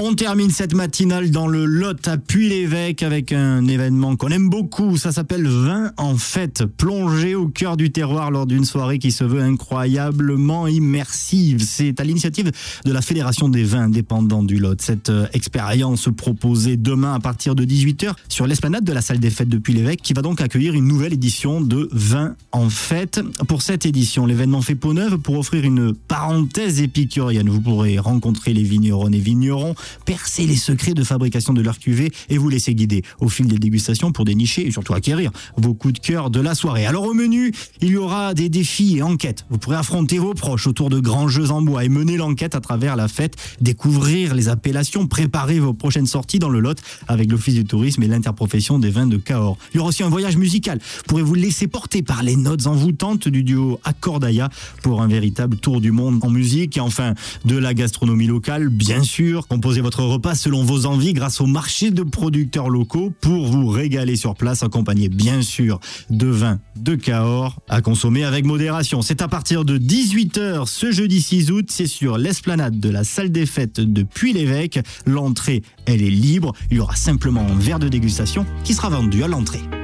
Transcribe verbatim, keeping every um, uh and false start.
On termine cette matinale dans le Lot à Puy-l'Évêque avec un événement qu'on aime beaucoup. Ça s'appelle Vin en fête, plongé au cœur du terroir lors d'une soirée qui se veut incroyablement immersive. C'est à l'initiative de la Fédération des vins indépendants du Lot. Cette euh, expérience proposée demain à partir de dix-huit heures sur l'esplanade de la salle des fêtes de Puy-l'Évêque qui va donc accueillir une nouvelle édition de Vin en fête. Pour cette édition, l'événement fait peau neuve pour offrir une parenthèse épicurienne. Vous pourrez rencontrer les vigneronnes et vignerons, percer les secrets de fabrication de leur cuvée et vous laisser guider au fil des dégustations pour dénicher et surtout acquérir vos coups de cœur de la soirée. Alors au menu, il y aura des défis et enquêtes. Vous pourrez affronter vos proches autour de grands jeux en bois et mener l'enquête à travers la fête, découvrir les appellations, préparer vos prochaines sorties dans le Lot avec l'Office du tourisme et l'interprofession des vins de Cahors. Il y aura aussi un voyage musical. Pourrez-vous laisser porter par les notes envoûtantes du duo Accordaya pour un véritable tour du monde en musique et enfin de la gastronomie locale, bien sûr. Composez votre repas selon vos envies grâce au marché de producteurs locaux pour vous régaler sur place, accompagné bien sûr de vins de Cahors à consommer avec modération. C'est à partir de dix-huit heures ce jeudi six août, c'est sur l'esplanade de la salle des fêtes de Puy-l'Évêque. L'entrée, elle est libre. Il y aura simplement un verre de dégustation qui sera vendu à l'entrée.